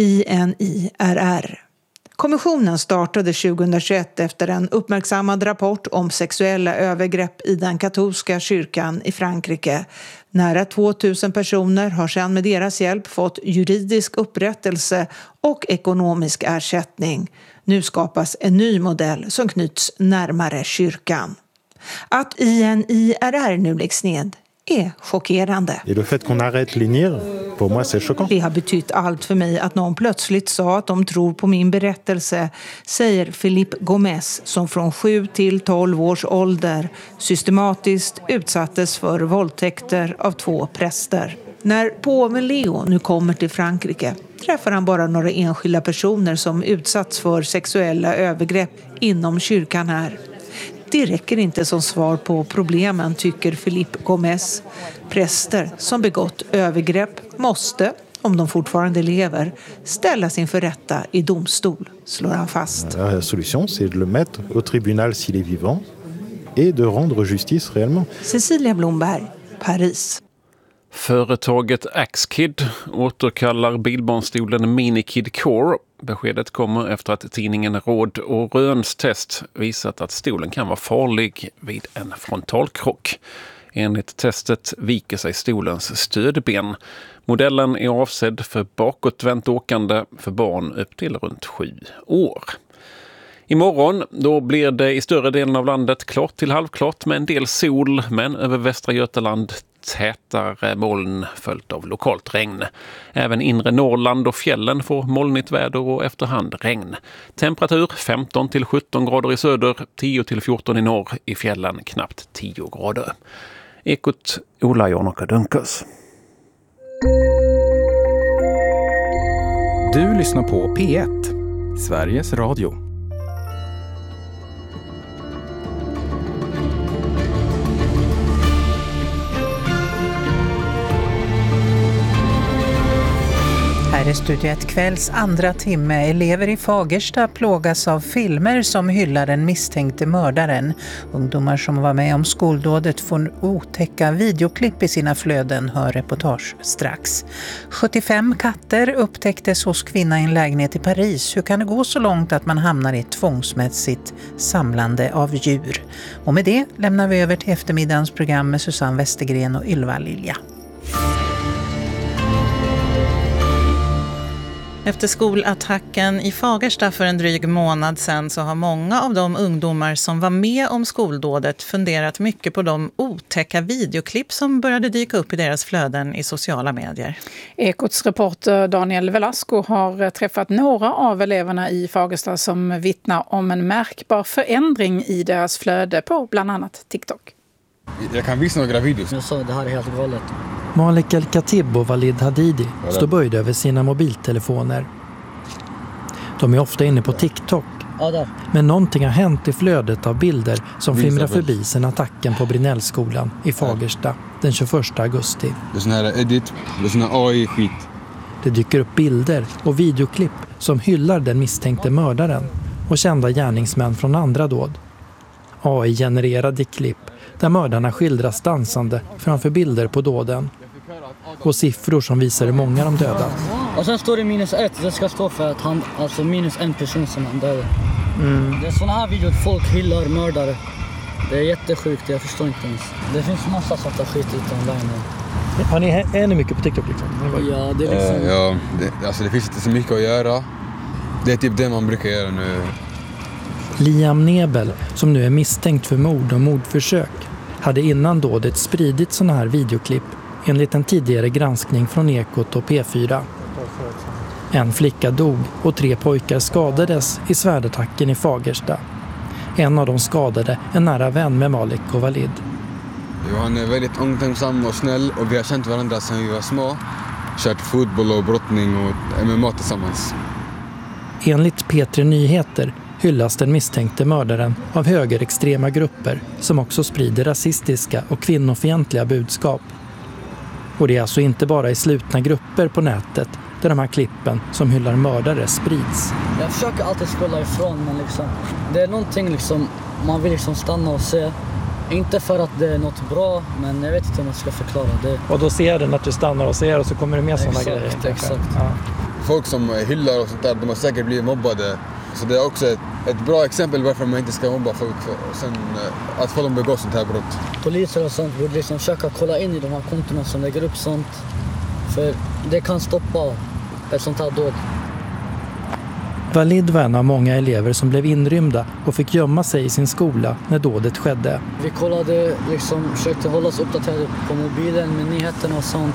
INIRR. Kommissionen startade 2021 efter en uppmärksammad rapport om sexuella övergrepp i den katolska kyrkan i Frankrike. Nära 2000 personer har sedan med deras hjälp fått juridisk upprättelse och ekonomisk ersättning. Nu skapas en ny modell som knyts närmare kyrkan. Att INIRR nu läggs ned är chockerande. Et le fait qu'on arrête l'INIR, pour moi c'est choquant. Det har betytt allt för mig att någon plötsligt sa att de tror på min berättelse, säger Philippe Gomez som från 7 till 12 års ålder systematiskt utsattes för våldtäkter av 2 präster. När påven Leo nu kommer till Frankrike träffar han bara några enskilda personer som utsatts för sexuella övergrepp inom kyrkan här. Det räcker inte som svar på problemen, tycker Philippe Gomez. Präster som begått övergrepp måste, om de fortfarande lever, ställas inför rätta i domstol, slår han fast. La solution c'est de le mettre au tribunal s'il est vivant et de rendre justice réellement. Cecilia Blomberg, Paris. Företaget Axkid återkallar bilbarnstolen Minikid Core. Beskedet kommer efter att tidningen Råd och Röns test visat att stolen kan vara farlig vid en frontalkrock. Enligt testet viker sig stolens stödben. Modellen är avsedd för bakåtvänt åkande för barn upp till runt 7 år. Imorgon då blir det i större delen av landet klart till halvklart med en del sol, men över Västra Götaland tätare moln följt av lokalt regn. Även inre Norrland och fjällen får molnigt väder och efterhand regn. Temperatur 15 till 17 grader i söder, 10 till 14 i norr, i fjällen knappt 10 grader. Ekot Ola Jarnoka Dunkas. Du lyssnar på P1, Sveriges Radio. Här är Studio 1 kvälls andra timme. Elever i Fagersta plågas av filmer som hyllar den misstänkte mördaren. Ungdomar som var med om skoldådet får otäcka videoklipp i sina flöden, hör reportage strax. 75 katter upptäcktes hos kvinna i en lägenhet i Paris. Hur kan det gå så långt att man hamnar i ett tvångsmässigt samlande av djur? Och med det lämnar vi över till eftermiddagens program med Susanne Westergren och Ylva Lilja. Efter skolattacken i Fagersta för en dryg månad sedan så har många av de ungdomar som var med om skoldådet funderat mycket på de otäcka videoklipp som började dyka upp i deras flöden i sociala medier. Ekots reporter Daniel Velasco har träffat några av eleverna i Fagersta som vittnar om en märkbar förändring i deras flöde på bland annat TikTok. Jag kan visa några videos. Jag sa det här är helt galet. Malik El-Khatib och Walid Hadidi står böjda över sina mobiltelefoner. De är ofta inne på TikTok. Men någonting har hänt i flödet av bilder som flimrar förbi sedan attacken på Brinellskolan i Fagersta den 21 augusti. Det är sån här edit, det är sån här AI-skit. Det dyker upp bilder och videoklipp som hyllar den misstänkte mördaren och kända gärningsmän från andra dåd. AI-genererade klipp där mördarna skildras dansande framför bilder på dåden. Och siffror som visar hur många de dödat. Och sen står det -1. Det ska stå för att han, alltså -1 person som han dödade. Det är såna här videor folk hyllar mördare. Det är jättesjukt, jag förstår inte ens. Det finns massa sådana skit utan världen. Är ni mycket på TikTok liksom? Ja, det är liksom... det finns inte så mycket att göra. Det är typ det man brukar göra nu. Liam Nebel, som nu är misstänkt för mord och mordförsök, hade innan dådet spridit såna här videoklipp enligt en tidigare granskning från Ekot och P4. En flicka dog och 3 pojkar skadades i svärdattacken i Fagersta. En av dem skadade en nära vän med Malik och Walid. Han är väldigt omtänksam och snäll och vi har känt varandra sedan vi var små. Kört fotboll och brottning och MMA tillsammans. Enligt P3 Nyheter hyllas den misstänkte mördaren av högerextrema grupper som också sprider rasistiska och kvinnofientliga budskap. Och det är alltså inte bara i slutna grupper på nätet där de här klippen som hyllar mördare sprids. Jag försöker alltid scrolla ifrån, men liksom, det är någonting liksom, man vill liksom stanna och se. Inte för att det är något bra, men jag vet inte hur man ska förklara det. Och då ser den att du stannar och ser och så kommer det med sådana grejer. Exakt. Ja. Folk som hyllar och sånt där, de har säkert blivit mobbade. Så det är också ett bra exempel varför man inte ska mobba folk. Och sen att folk begår sånt här brott. Poliser och sånt borde liksom försöka kolla in i de här kontona som lägger upp sånt. För det kan stoppa ett sånt här dåd. Walid var en av många elever som blev inrymda och fick gömma sig i sin skola när dådet skedde. Vi kollade, försökte hålla oss uppdaterade på mobilen med nyheterna och sånt.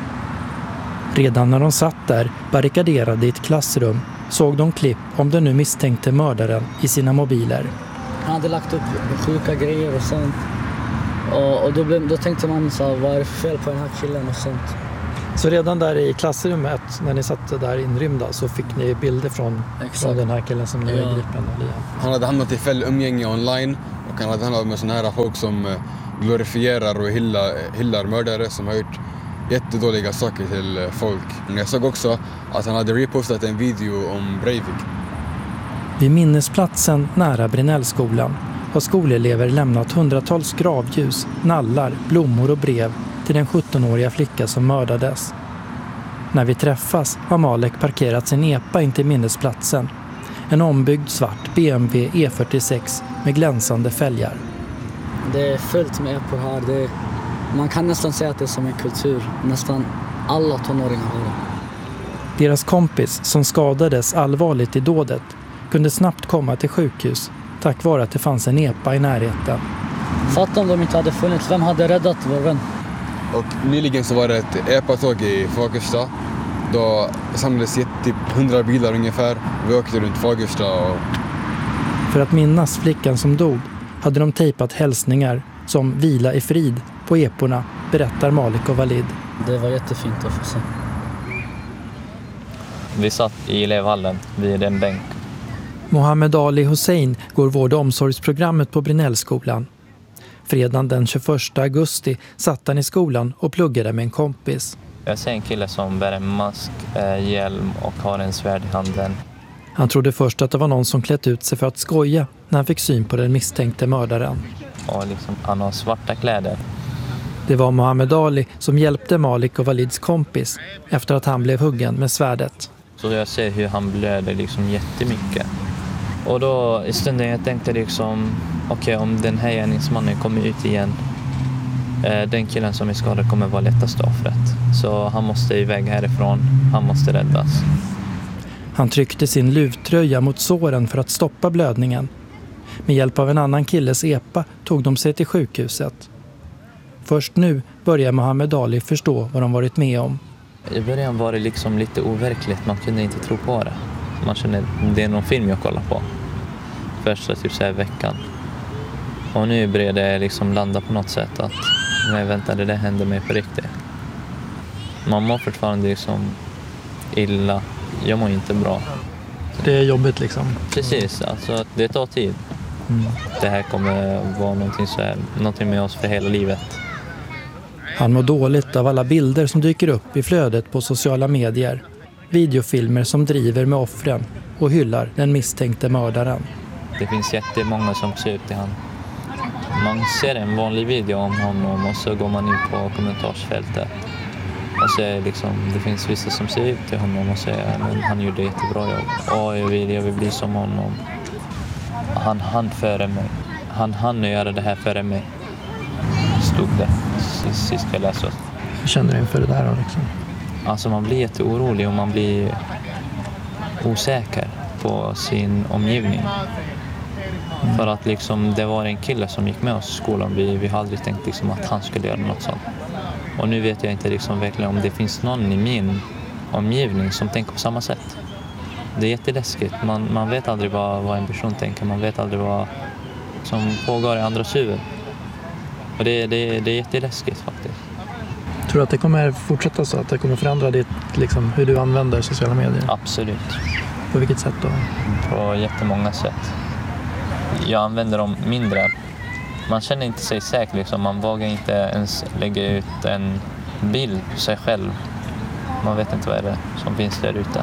Redan när de satt där, barrikaderade i ett klassrum, såg de klipp om den nu misstänkte mördaren i sina mobiler. Han hade lagt upp sjuka grejer och sånt. Och då tänkte man så här, vad är det för fel på den här killen och sånt. Så redan där i klassrummet, när ni satt där inrymda, så fick ni bilder från den här killen som nu är gripen? Han hade hamnat i fel umgänge online och han hade hamnat med såna här folk som glorifierar och hyllar mördare som har gjort jättedåliga saker till folk. Men jag såg också att han hade repostat en video om Breivik. Vid minnesplatsen nära Brinellskolan har skolelever lämnat hundratals gravljus, nallar, blommor och brev till den 17-åriga flicka som mördades. När vi träffas har Malek parkerat sin epa in till minnesplatsen. En ombyggd svart BMW E46 med glänsande fälgar. Det är fullt med epor här. Man kan nästan säga att det är som en kultur. Nästan alla tonåringar har det. Deras kompis som skadades allvarligt i dådet kunde snabbt komma till sjukhus tack vare att det fanns en epa i närheten. Fatta om de inte hade funnits. Vem hade räddat vår vän? Och nyligen så var det ett epa-tåg i Fagersta. Då samlades typ 100 bilar ungefär. Vi åkte runt Fagersta. För att minnas flickan som dog hade de tejpat hälsningar som vila i frid på eporna, berättar Malik och Walid. Det var jättefint att få se. Vi satt i elevhallen vid en bänk. Mohammed Ali Hussein går vård- och omsorgsprogrammet på Brinellskolan. Fredagen den 21 augusti satt han i skolan och pluggade med en kompis. Jag ser en kille som bär en mask, hjälm och har en svärd i handen. Han trodde först att det var någon som klätt ut sig för att skoja när han fick syn på den misstänkte mördaren. Och han har svarta kläder. Det var Mohammed Ali som hjälpte Malik och Walids kompis efter att han blev huggen med svärdet. Så jag ser hur han blöder jättemycket. Och då i stunden jag tänkte okej, om den här gärningsmannen kommer ut igen, den killen som är skadad kommer vara lättast offret. Så han måste iväg härifrån, han måste räddas. Han tryckte sin luvtröja mot såren för att stoppa blödningen. Med hjälp av en annan killes epa tog de sig till sjukhuset. Först nu börjar Mohammed Ali förstå vad de varit med om. I början var det lite overkligt, man kunde inte tro på det. Man kände det är någon film jag kollar på. Första så här veckan. Och nu börjar det landa på något sätt att nej, vänta, det hände mig på riktigt. Man mår fortfarande illa. Jag mår inte bra. Det är jobbigt Precis, alltså det tar tid. Det här kommer vara någonting med oss för hela livet. Han mår dåligt av alla bilder som dyker upp i flödet på sociala medier. Videofilmer som driver med offren och hyllar den misstänkte mördaren. Det finns jättemånga som ser ut till han. Man ser en vanlig video om honom och så går man in på kommentarsfältet. Och så det finns vissa som ser ut till honom och säger men han gjorde jättebra jobb. Jag vill bli som honom. Han hann före mig. Han hann göra det här före mig. Stod det sist jag läste. Hur känner du inför det där då Alltså man blir jätteorolig och man blir osäker på sin omgivning. För att det var en kille som gick med oss i skolan. Vi har aldrig tänkt att han skulle göra något sånt. Och nu vet jag inte verkligen om det finns någon i min omgivning som tänker på samma sätt. Det är jätteläskigt. Man vet aldrig vad en person tänker. Man vet aldrig vad som pågår i andras huvud. Och det är jätteläskigt faktiskt. Tror du att det kommer fortsätta så? Att det kommer förändra ditt, hur du använder sociala medier? Absolut. På vilket sätt då? På jättemånga sätt. Jag använder dem mindre. Man känner inte sig säker. Man vågar inte ens lägga ut en bild på sig själv. Man vet inte vad det är som finns där ute.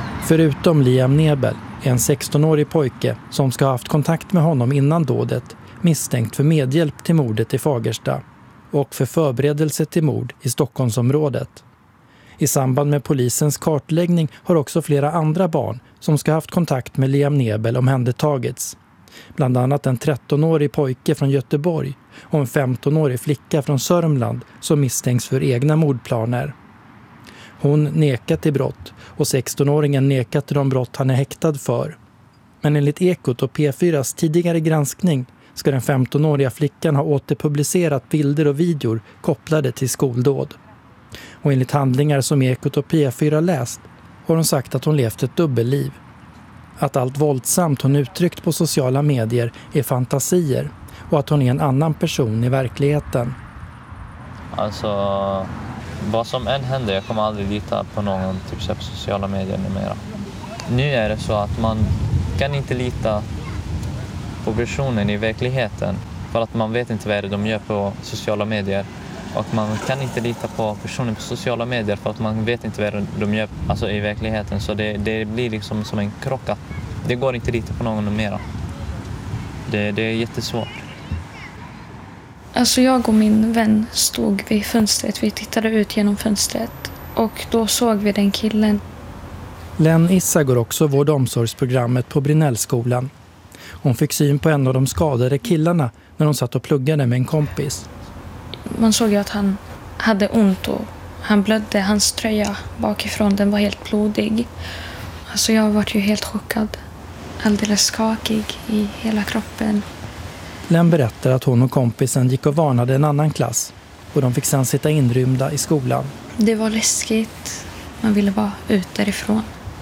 Förutom Liam Nebel, en 16-årig pojke som ska ha haft kontakt med honom innan dådet, misstänkt för medhjälp till mordet i Fagersta och för förberedelse till mord i Stockholmsområdet. I samband med polisens kartläggning har också flera andra barn som ska ha haft kontakt med Liam Nebel omhändertagits. Bland annat en 13-årig pojke från Göteborg och en 15-årig flicka från Sörmland som misstänks för egna mordplaner. Hon nekat till brott och 16-åringen nekat till de brott han är häktad för. Men enligt Ekot och P4s tidigare granskning ska den 15-åriga flickan ha återpublicerat bilder och videor kopplade till skoldåd. Och enligt handlingar som Ekot och P4 läst har hon sagt att hon levt ett dubbelliv. Att allt våldsamt hon uttryckt på sociala medier är fantasier och att hon är en annan person i verkligheten. Alltså, vad som än händer, jag kommer aldrig lita på någon typ på sociala medier numera. Nu är det så att man kan inte lita på personen i verkligheten för att man vet inte vad det är de gör på sociala medier. Och man kan inte lita på personen på sociala medier för att man vet inte vad de gör alltså i verkligheten. Så det blir liksom som en krock. Det går inte att lita på någon mera. Det är jättesvårt. Alltså jag och min vän stod vid fönstret. Vi tittade ut genom fönstret. Och då såg vi den killen. Len Issa går också vård- och omsorgsprogrammet på Brinnellskolan. Hon fick syn på en av de skadade killarna när hon satt och pluggade med en kompis. Man såg ju att han hade ont och han blödde. Hans tröja bakifrån, den var helt blodig. Alltså jag var ju helt chockad. Alldeles skakig i hela kroppen. Len berättar att hon och kompisen gick och varnade en annan klass. Och de fick sedan sitta inrymda i skolan. Det var läskigt. Man ville vara ut därifrån.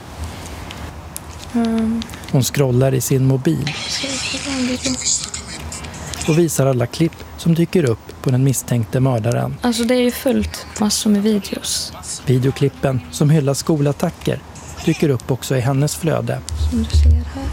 Hon scrollar i sin mobil. Och visar alla klipp som dyker upp på den misstänkte mördaren. Alltså det är ju fullt massor med videos. Videoklippen som hyllar skolattacker dyker upp också i hennes flöde. Som du ser här.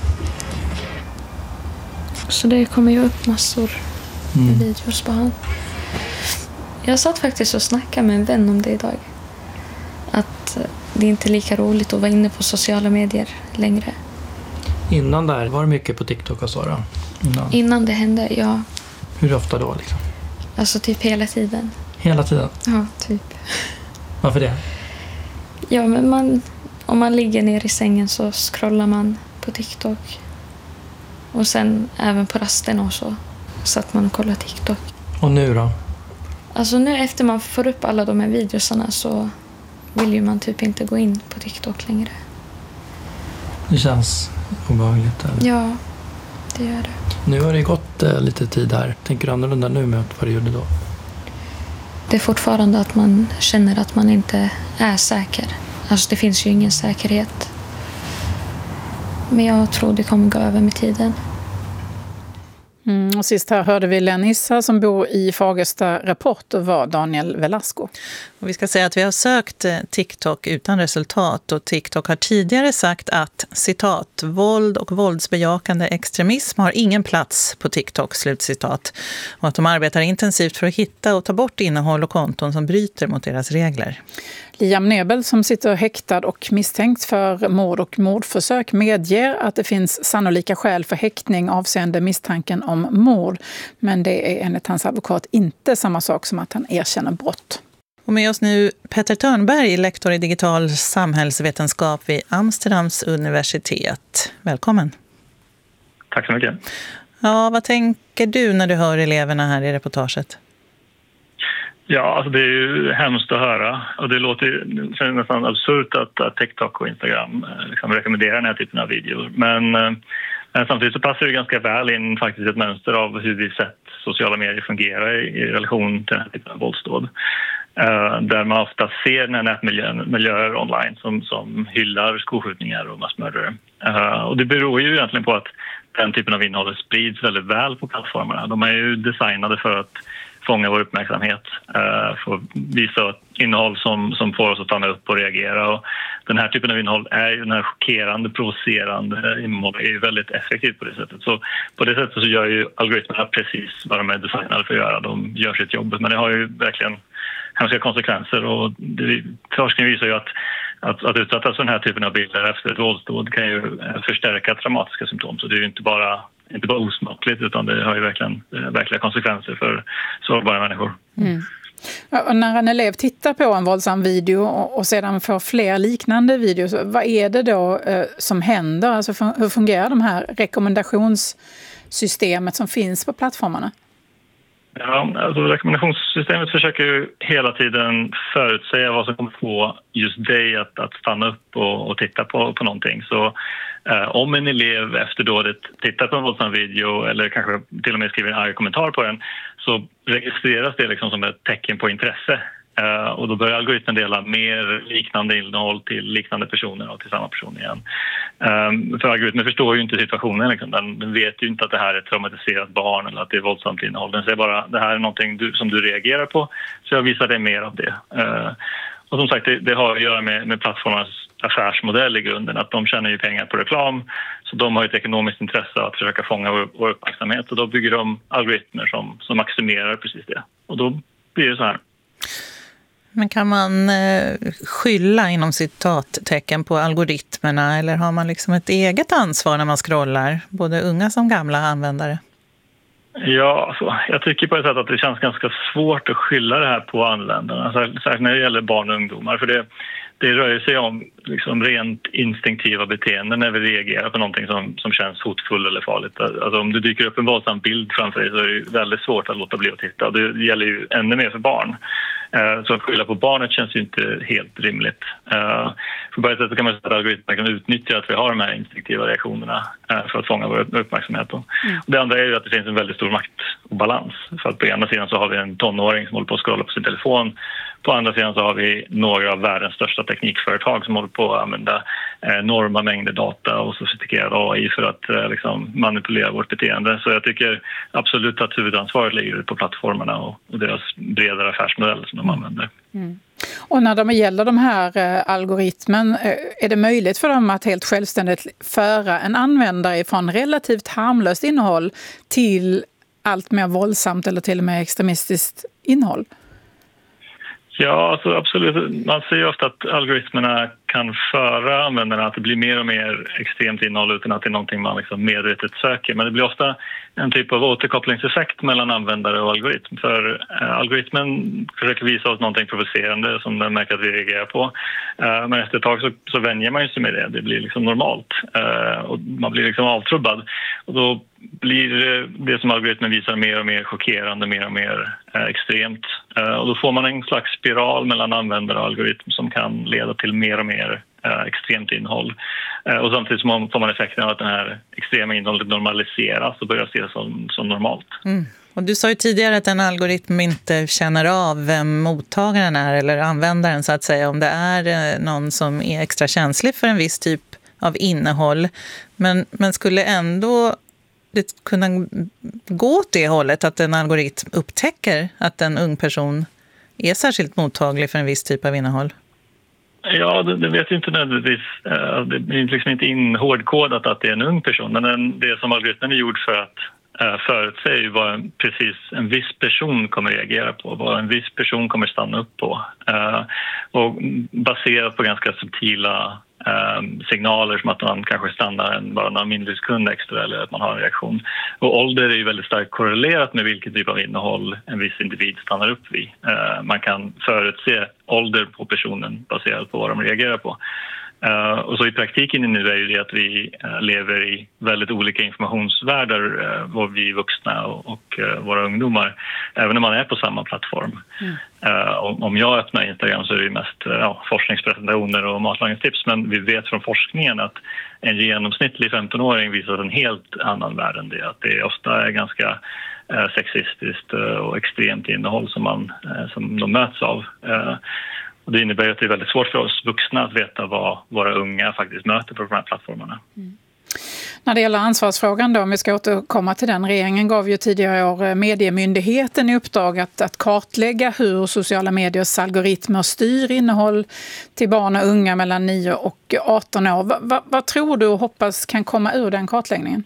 Så det kommer ju upp massor med videos på han. Jag satt faktiskt och snackade med en vän om det idag. Att det är inte lika roligt att vara inne på sociala medier längre. Innan där, var det mycket på TikTok och så då? Innan det hände, ja. Hur ofta då liksom? Alltså typ hela tiden. Hela tiden? Ja, typ. Varför det? Ja, men om man ligger ner i sängen så scrollar man på TikTok. Och sen även på rasten och så satt man och kollade TikTok. Och nu då? Alltså nu efter man får upp alla de här videosarna så vill ju man typ inte gå in på TikTok längre. Det känns obehagligt. Eller? Ja, det gör det. Nu har det gått lite tid här. Tänker du annorlunda nu med vad du gjorde då? Det är fortfarande att man känner att man inte är säker. Alltså det finns ju ingen säkerhet. Men jag tror det kommer gå över med tiden. Och sist här hörde vi Len Issa som bor i Fagersta. Reporter var Daniel Velasco. Och vi ska säga att vi har sökt TikTok utan resultat och TikTok har tidigare sagt att citat, våld och våldsbejakande extremism har ingen plats på TikTok, slutcitat. Och att de arbetar intensivt för att hitta och ta bort innehåll och konton som bryter mot deras regler. Liam Nebel som sitter häktad och misstänkt för mord och mordförsök medger att det finns sannolika skäl för häktning avseende misstanken om mord. Men det är enligt hans advokat inte samma sak som att han erkänner brott. Och med oss nu Petter Törnberg, lektor i digital samhällsvetenskap vid Amsterdams universitet. Välkommen. Tack så mycket. Ja, vad tänker du när du hör eleverna här i reportaget? Ja, alltså det är ju hemskt att höra och det låter nästan absurt att TikTok och Instagram liksom rekommenderar den här typen av videor. Men samtidigt så passar det ganska väl in faktiskt ett mönster av hur vi sett sociala medier fungera i relation till den här typen av våldsdåd. Där man ofta ser den här nätmiljöer online som hyllar skolskjutningar och massmördare. Och det beror ju egentligen på att den typen av innehåll sprids väldigt väl på plattformarna. De är ju designade för att fånga vår uppmärksamhet, för att visa innehåll som får oss att stanna upp och reagera. Och den här typen av innehåll är ju den här chockerande, provocerande innehåll är ju väldigt effektivt på det sättet. Så på det sättet så gör ju algoritmerna precis vad de är designade för att göra. De gör sitt jobb, men det har ju verkligen hemska konsekvenser och forskning visar ju att utsättas för den här typen av bilder efter ett våldsdåd kan ju förstärka traumatiska symptom. Så det är ju inte bara inte bara osmakligt utan det har ju verkliga konsekvenser för sårbara människor. Mm. Och när en elev tittar på en våldsam video och sedan får fler liknande videos, vad är det då som händer? Alltså hur fungerar de här rekommendationssystemet som finns på plattformarna? Ja, alltså rekommendationssystemet försöker ju hela tiden förutsäga vad som kommer få just dig att stanna upp och titta på någonting. Så om en elev efter dådet tittar på en våldsam video eller kanske till och med skriver en arg kommentar på den, så registreras det liksom som ett tecken på intresse. Och då börjar algoritmen dela mer liknande innehåll till liknande personer och till samma person igen. För algoritmen förstår ju inte situationen. Liksom. Den vet ju inte att det här är ett traumatiserat barn eller att det är våldsamt innehåll. Den säger bara det här är någonting som du reagerar på, så jag visar dig mer av det. Och som sagt, det har att göra med plattformarnas affärsmodell i grunden. Att de tjänar ju pengar på reklam, så de har ett ekonomiskt intresse av att försöka fånga vår uppmärksamhet. Och då bygger de algoritmer som maximerar precis det. Och då blir det så här. Men kan man skylla inom citattecken på algoritmerna eller har man liksom ett eget ansvar när man scrollar, både unga som gamla användare? Ja, alltså, jag tycker på ett sätt att det känns ganska svårt att skylla det här på användarna, särskilt när det gäller barn och ungdomar. För det rör sig om liksom rent instinktiva beteenden när vi reagerar på någonting som känns hotfull eller farligt. Alltså, om det dyker upp en våldsam bild framför dig så är det väldigt svårt att låta bli att titta. Det gäller ju ännu mer för barn. Så att skylla på barnet känns ju inte helt rimligt. För bara ett sätt kan man säga att algoritmerna kan utnyttja att vi har de här instinktiva reaktionerna för att fånga vår uppmärksamhet. Och det andra är ju att det finns en väldigt stor maktobalans. För att på ena sidan så har vi en tonåring som håller på att scrolla på sin telefon. På andra sidan så har vi några av världens största teknikföretag som håller på att använda enorma mängder data och sofistikerad AI för att liksom manipulera vårt beteende. Så jag tycker absolut att huvudansvaret ligger på plattformarna och deras bredare affärsmodell som de använder. Mm. Och när de gäller de här algoritmen, är det möjligt för dem att helt självständigt föra en användare från relativt harmlöst innehåll till allt mer våldsamt eller till och med extremistiskt innehåll? Ja, alltså absolut. Man ser ju ofta att algoritmerna kan föra användarna att det blir mer och mer extremt innehåll utan att det är någonting man liksom medvetet söker. Men det blir ofta en typ av återkopplingseffekt mellan användare och algoritm. För algoritmen försöker visa oss någonting provocerande som den märker att vi reagerar på. Men efter ett tag så vänjer man sig med det. Det blir liksom normalt och man blir liksom avtrubbad. Och då blir det som algoritmen visar mer och mer chockerande, mer och mer extremt. Och då får man en slags spiral mellan användare och algoritm som kan leda till mer och mer extremt innehåll. Och samtidigt får man effekten av att det här extrema innehållet normaliseras och börjar ses som normalt. Mm. Och du sa ju tidigare att en algoritm inte känner av vem mottagaren är eller användaren så att säga. Om det är någon som är extra känslig för en viss typ av innehåll. Men skulle ändå det kunna gå åt det hållet att en algoritm upptäcker att en ung person är särskilt mottaglig för en viss typ av innehåll? Ja, det vet ju inte nödvändigtvis. Det är liksom inte hårdkodat att det är en ung person. Men det som algoritmen är gjord för att förutsäga vad precis en viss person kommer reagera på. Vad en viss person kommer stanna upp på. Och baserat på ganska subtila signaler som att man kanske stannar bara några millisekund extra eller att man har en reaktion. Och ålder är ju väldigt starkt korrelerat med vilken typ av innehåll en viss individ stannar upp vid. Man kan förutse ålder på personen baserat på vad de reagerar på. Och så i praktiken nu är ju det att vi lever i väldigt olika informationsvärldar, vi vuxna och våra ungdomar, även om man är på samma plattform. Om jag öppnar Instagram så är det mest forskningspresentationer och matlagningstips, men vi vet från forskningen att en genomsnittlig 15-åring visar en helt annan värld än det. Att det ofta är ganska sexistiskt och extremt innehåll som de möts av. Och det innebär att det är väldigt svårt för oss vuxna att veta vad våra unga faktiskt möter på de här plattformarna. Mm. När det gäller ansvarsfrågan då, om vi ska återkomma till den. Regeringen gav ju tidigare i år Mediemyndigheten i uppdrag att kartlägga hur sociala mediers algoritmer styr innehåll till barn och unga mellan 9 och 18 år. Vad tror du och hoppas kan komma ur den kartläggningen?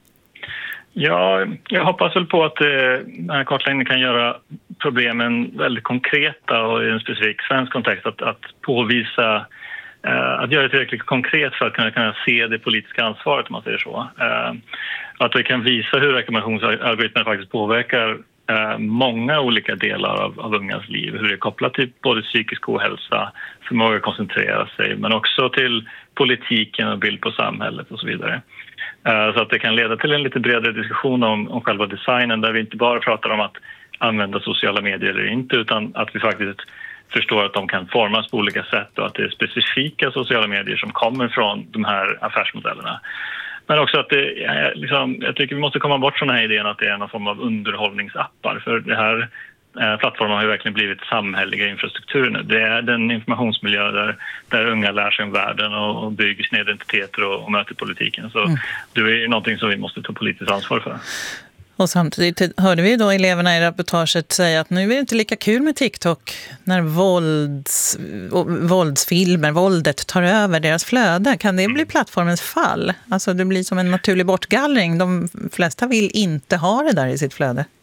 Ja, jag hoppas väl på att den här kartläggningen kan göra problemen väldigt konkreta och i en specifik svensk kontext att påvisa att göra det tillräckligt konkret för att kunna se det politiska ansvaret, om man säger så. Att vi kan visa hur rekommendationsalgoritmer faktiskt påverkar många olika delar av ungas liv. Hur det är kopplat till både psykisk ohälsa, förmåga att koncentrera sig, men också till politiken och bild på samhället och så vidare. Så att det kan leda till en lite bredare diskussion om själva designen, där vi inte bara pratar om att använda sociala medier eller inte, utan att vi faktiskt förstår att de kan formas på olika sätt och att det är specifika sociala medier som kommer från de här affärsmodellerna. Men också att jag tycker vi måste komma bort från den här idén att det är någon form av underhållningsappar. För det här plattformen har ju verkligen blivit samhälleliga infrastrukturer. Det är den informationsmiljö där unga lär sig om världen och bygger sina identiteter och möter politiken. Så det är ju någonting som vi måste ta politiskt ansvar för. Och samtidigt hörde vi då eleverna i reportaget säga att nu är det inte lika kul med TikTok när våldet tar över deras flöde. Kan det bli plattformens fall? Alltså det blir som en naturlig bortgallring. De flesta vill inte ha det där i sitt flöde.